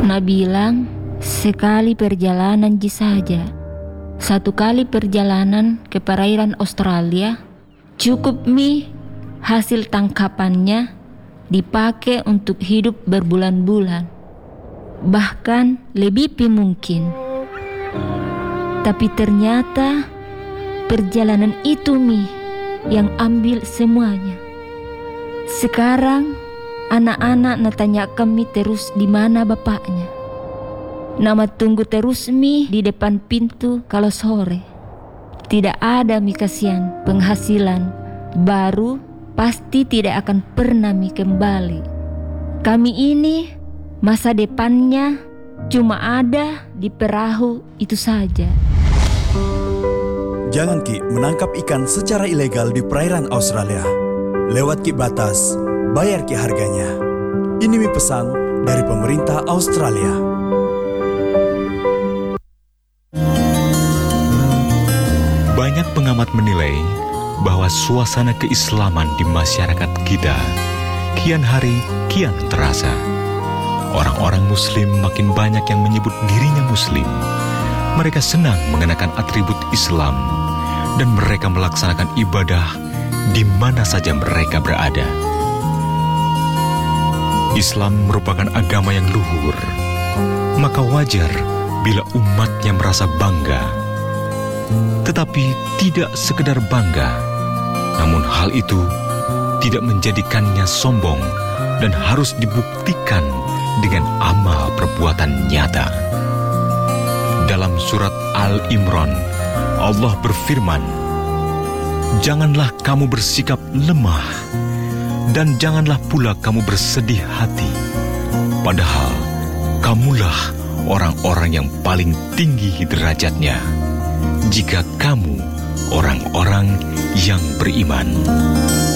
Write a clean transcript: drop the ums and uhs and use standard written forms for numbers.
Nak bilang, sekali perjalanan saja. 1 kali perjalanan ke perairan Australia, cukup hasil tangkapannya dipakai untuk hidup berbulan-bulan. Bahkan lebih mungkin. Tapi ternyata perjalanan itu yang ambil semuanya. Sekarang anak-anak natanya kami terus di mana bapaknya. Nama tunggu terus di depan pintu kalau sore. Tidak ada kasihan penghasilan baru, pasti tidak akan pernah kembali. Kami ini masa depannya cuma ada di perahu itu saja. Jangan menangkap ikan secara ilegal di perairan Australia. Lewat batas, bayar harganya. Ini pesan dari pemerintah Australia. Banyak pengamat menilai bahwa suasana keislaman di masyarakat kita kian hari kian terasa. Orang-orang Muslim makin banyak yang menyebut dirinya Muslim. Mereka senang mengenakan atribut Islam dan mereka melaksanakan ibadah di mana saja mereka berada. Islam merupakan agama yang luhur, maka wajar bila umatnya merasa bangga. Tetapi tidak sekedar bangga, namun hal itu tidak menjadikannya sombong dan harus dibuktikan dengan amal perbuatan nyata. Dalam surat Al-Imran, Allah berfirman, "Janganlah kamu bersikap lemah, dan janganlah pula kamu bersedih hati. Padahal kamulah orang-orang yang paling tinggi derajatnya, jika kamu orang-orang yang beriman."